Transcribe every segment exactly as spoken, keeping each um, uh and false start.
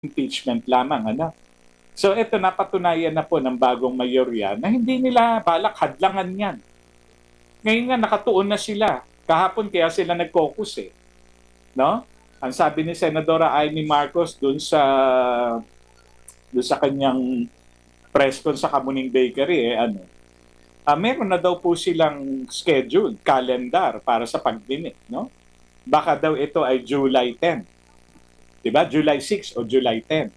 impeachment lamang, ano? So ito, napatunayan na po ng bagong mayorya na hindi nila balak hadlangan yan. Ngayon nga, nakatuon na sila. Kahapon kaya sila nag-caucus eh. No? Ang sabi ni Senadora Amy Marcos dun sa dun sa kanyang press con sa Kamuning Bakery, eh, ano, ah, meron na daw po silang schedule, calendar para sa pagdinig, no? Baka daw ito ay July tenth. Diba? July sixth o July tenth.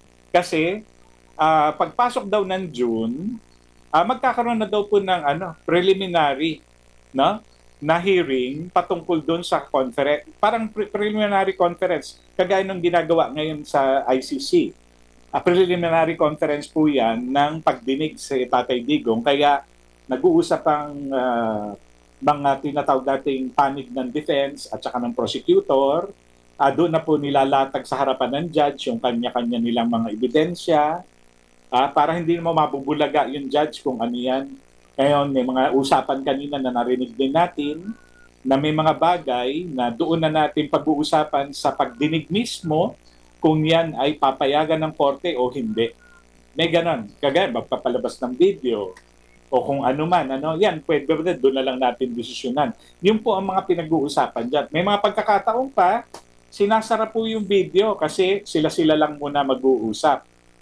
Kasi ah, pagpasok daw ng June, ah, magkakaroon na daw po ng ano, preliminary, no? Na hearing patungkol doon sa conference, parang pre- preliminary conference, kagaya ng ginagawa ngayon sa I C C. A preliminary conference po yan ng pagdinig sa Tatay Digong, kaya nag-uusap ang ah, mga tinatawag dating panig ng defense at saka ng prosecutor. Ah, doon na po nilalatag sa harapan ng judge yung kanya-kanya nilang mga ebidensya, ah, para hindi mo mabubulaga yung judge kung ano yan. Ngayon, may mga usapan kanina na narinig din natin na may mga bagay na doon na natin pag-uusapan sa pagdinig mismo kung yan ay papayagan ng korte o hindi. May ganon. Kagaya, magpapalabas ng video o kung ano man, ano, yan, pwede, doon na lang natin desisyonan. Yun po ang mga pinag-uusapan dyan. May mga pagkakataon pa, sinasara po yung video kasi sila-sila lang muna mag-uusap.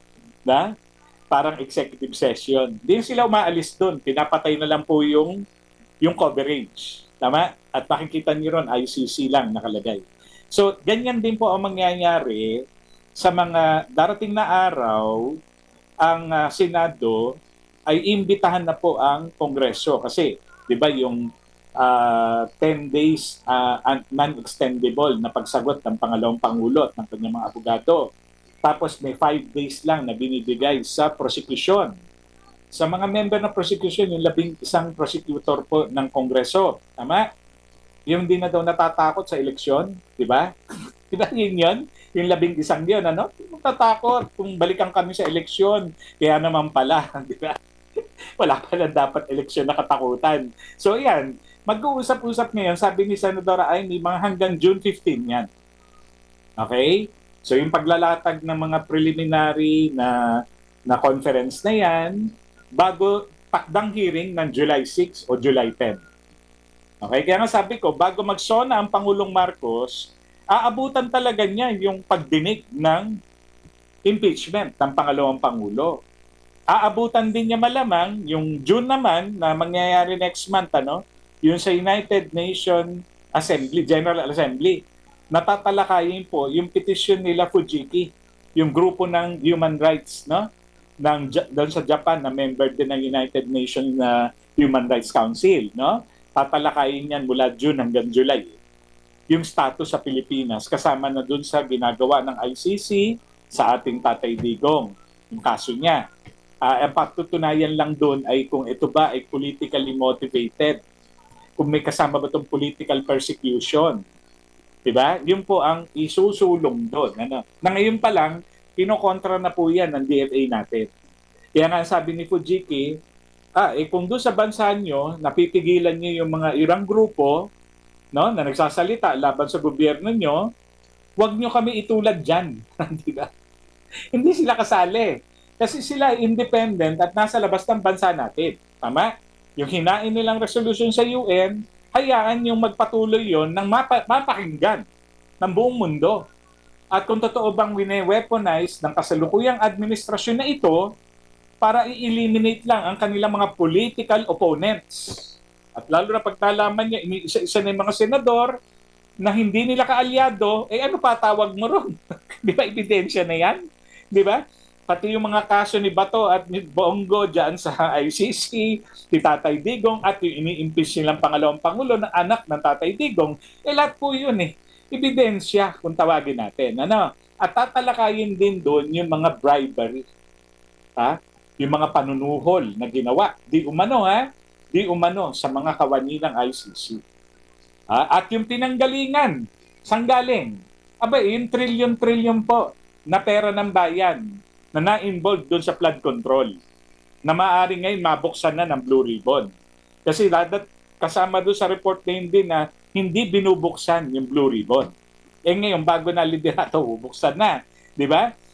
Na? Parang executive session. Hindi sila umaalis doon. Pinapatay na lang po yung, yung coverage. Tama? At makikita niyo ron, I C C lang nakalagay. So, ganyan din po ang mangyayari sa mga darating na araw. Ang uh, Senado ay imbitahan na po ang Kongreso. Kasi, di ba, yung uh, ten days uh, non-extendable na pagsagot ng pangalawang Pangulo at ng kanyang mga abogado. Tapos may five days lang na binibigay sa prosecution. Sa mga member ng prosecution, yung labing isang prosecutor po ng Kongreso. Tama? Yung di na daw natatakot sa eleksyon, di ba? Di ba yun yun? Yung labing isang yun, ano? Natatakot kung balikan kami sa eleksyon. Kaya naman pala, di ba? Wala pala dapat eleksyon na katakutan. So yan, mag-uusap-usap ngayon, sabi ni Senadora Amy, mga hanggang June fifteenth yan. Okay? So yung paglalatag ng mga preliminary na na conference na yan, bago takdang hearing ng July sixth o July tenth. Okay? Kaya nga sabi ko, bago magsona ang Pangulong Marcos, aabutan talaga niya yung pagdinig ng impeachment ng pangalawang Pangulo. Aabutan din niya malamang yung June naman na mangyayari next month, ano, yung sa United Nations Assembly, General Assembly. Natatalakayin po yung petition nila Fujiki, yung grupo ng human rights, no, ng doon sa Japan na member din ng United Nations na uh, Human Rights Council, no. Tatalakayin yan mula June hanggang July. Yung status sa Pilipinas kasama na doon sa ginagawa ng I C C sa ating Tatay Digong, yung kaso niya. Uh, ang patutunayan lang doon ay kung ito ba ay politically motivated, kung may kasama ba itong political persecution. Diba? Yun po ang isusulong doon. Ano? Na ngayon pa lang, kinokontra na po yan ng D F A natin. Kaya nga sabi ni Fujiki, ah, eh kung doon sa bansa nyo, napipigilan nyo yung mga irang grupo, no, na nagsasalita laban sa gobyerno nyo, huwag nyo kami itulad dyan. Diba? Hindi sila kasali. Kasi sila independent at nasa labas ng bansa natin. Tama? Yung hinain nilang resolution sa U N, hayaan yung magpatuloy yon ng mapa- mapakinggan ng buong mundo. At kung totoo bang wine-weaponize ng kasalukuyang administrasyon na ito para i-eliminate lang ang kanilang mga political opponents. At lalo na pagtalaman niya, isa-isa na yung mga senador na hindi nila kaalyado, eh ano pa tawag mo ron? Di ba ebidensya na yan? Di ba? Pati yung mga kaso ni Bato at ni Bongo dyan sa I C C, ni Tatay Digong at yung ini-impeach nilang pangalawang Pangulo na anak ng Tatay Digong, eh lahat po yun eh. Ebidensya kung tawagin natin. Ano? At tatalakayin din doon yung mga bribery. Ha? Yung mga panunuhol na ginawa. Di umano ha? Di umano sa mga kawani ng I C C. Ha? At yung pinanggalingan, sanggaling. Aba, yung trillion-trillion po na pera ng bayan na na-involved doon sa flood control na maaaring ngayon mabuksan na ng Blue Ribbon. Kasi dadat kasama doon sa report na hindi na hindi binubuksan yung Blue Ribbon. Eh ngayon, bago na liderato, bubuksan na. Di ba?